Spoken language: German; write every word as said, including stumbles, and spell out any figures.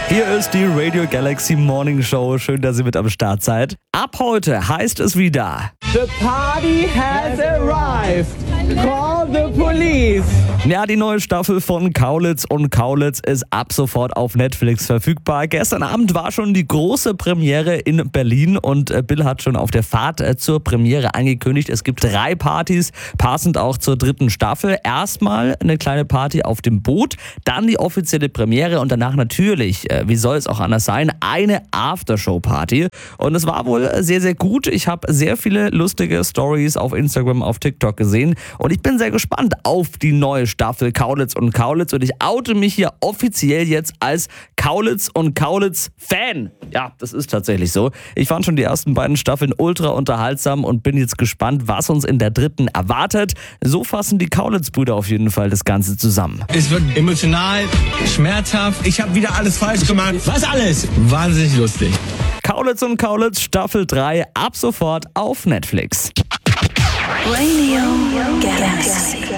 Hier ist die Radio Galaxy Morning Show. Schön, dass ihr mit am Start seid. Ab heute heißt es wieder: The party has arrived. Call the police. Ja, die neue Staffel von Kaulitz und Kaulitz ist ab sofort auf Netflix verfügbar. Gestern Abend war schon die große Premiere in Berlin und Bill hat schon auf der Fahrt zur Premiere angekündigt, es gibt drei Partys, passend auch zur dritten Staffel. Erstmal eine kleine Party auf dem Boot, dann die offizielle Premiere und danach natürlich, wie soll es auch anders sein, eine Aftershow-Party. Und es war wohl sehr, sehr gut. Ich habe sehr viele lustige Stories auf Instagram, auf TikTok gesehen und ich bin sehr gespannt auf die neue Staffel Kaulitz und Kaulitz und ich oute mich hier offiziell jetzt als Kaulitz und Kaulitz Fan. Ja, das ist tatsächlich so. Ich fand schon die ersten beiden Staffeln ultra unterhaltsam und bin jetzt gespannt, was uns in der dritten erwartet. So fassen die Kaulitz-Brüder auf jeden Fall das Ganze zusammen. Es wird emotional, schmerzhaft. Ich habe wieder alles falsch gemacht. Was alles? Wahnsinnig lustig. Kaulitz und Kaulitz Staffel drei ab sofort auf Netflix. Radio Galaxy.